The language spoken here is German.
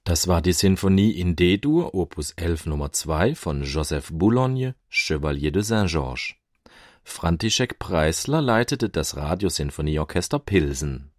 Das war die Sinfonie in D-Dur, Opus 11 Nummer 2 von Joseph Boulogne, Chevalier de Saint-Georges. František Preissler leitete das Radiosinfonieorchester Pilsen.